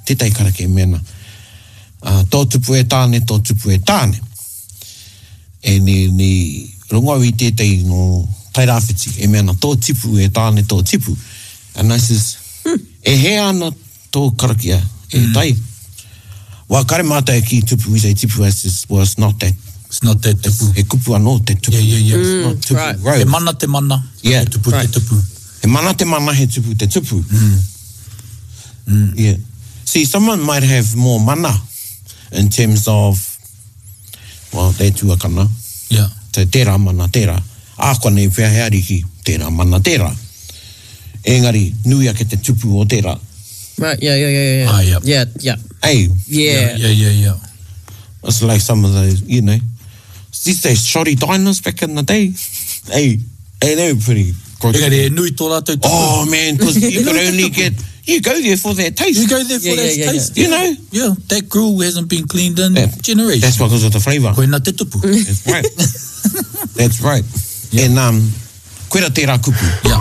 te tai karake e mena. Tō tupu e tāne, tō tupu e tāne. E ni rongowi tētai no tairawhiti, e mena tō tipu e tāne, tō tipu. And I says, e he ana tō karakia, e tai. Wa kare mata e ki tupu, we say tipu, I says, well, it's not that. It's not that tupu. E kupu anō te tupu. Yeah. It's not tupu. Right. Right. He mana te mana, Yeah. he tupu te tupu. He mana te mana, he tupu te tupu. Yeah. See, someone might have more mana in terms of, well, te tuakana. Yeah. Te tērā mana tērā. Ākua nei whiaheari ki tērā mana tērā. Engari, nui ake te tupu o tērā. Right, yeah. Ah, yeah. Yeah. Hey, Yeah. it's like some of those, you know, these days shoddy diners back in the day. Hey, they were pretty gross. Engari, e nui tō rātou tupu. Oh man, because you could only get, you go there for that taste. You go there for that taste. You know? Yeah, that grill hasn't been cleaned in generations. That's because of the flavour. Koina te tupu. That's right. That's right. And, koera tērā kupu. Yeah.